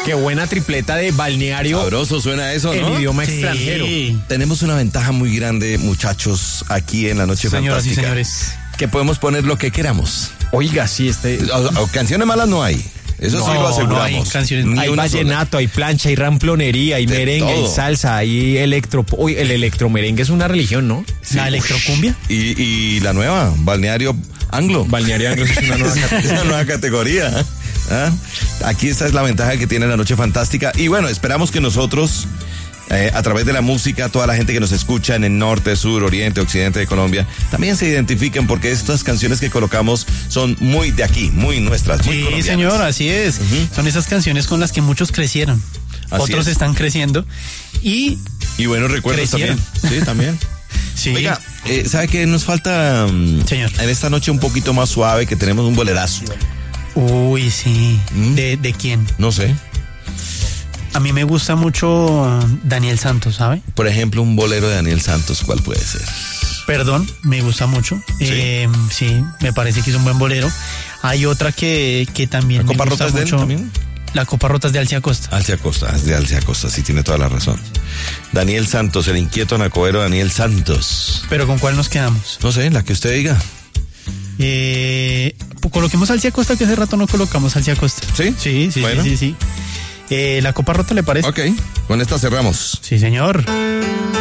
Qué buena tripleta de balneario. Sabroso suena eso, ¿no? En idioma extranjero. Tenemos una ventaja muy grande, muchachos, aquí en La Noche Señoras y Fantástica. señores. Que podemos poner lo que queramos. Oiga, sí, O canciones malas no hay. Eso sí lo aseguramos. No hay canciones. Ni hay una vallenato, hay plancha, hay ramplonería, hay De merengue, todo. hay salsa, hay electro. Uy, el electromerengue es una religión, ¿no? sola. La electrocumbia. Y la nueva, Balneario Anglo. Balneario Anglo es una nueva Es categoría. una nueva categoría. ¿Ah? Aquí esta es la ventaja que tiene La Noche Fantástica. Y bueno, esperamos que nosotros, a través de la música, toda la gente que nos escucha en el norte, sur, oriente, occidente de Colombia, también se identifiquen porque estas canciones que colocamos son muy de aquí, muy nuestras, muy Sí, colombianas. señor, así es. Son esas canciones con las que muchos crecieron. Así Otros es. están creciendo. Y Y buenos recuerdos Crecieron. también. Sí, también. sí. Oiga, ¿sabe qué nos falta Señor. en esta noche un poquito más suave, que tenemos un bolerazo? Uy, sí. ¿De quién? No sé. A mí me gusta mucho Daniel Santos, ¿sabe? Por ejemplo, un bolero de Daniel Santos, ¿cuál puede ser? Perdón, me gusta mucho. Sí, me parece que es un buen bolero. Hay otra que también ¿La me Copa gusta Rota es de él mucho. también? La Copa Rota es de Alcia Costa. Alcia Costa, es de Alcia Costa, sí tiene toda la razón. Daniel Santos, el inquieto nacoero Daniel Santos. Pero ¿con cuál nos quedamos? No sé, la que usted diga. Coloquemos Alcia Costa, que hace rato no colocamos Alcia Costa. ¿Sí? Sí. Bueno. La Copa Rota, ¿le parece? Ok, con esta cerramos. Sí, señor.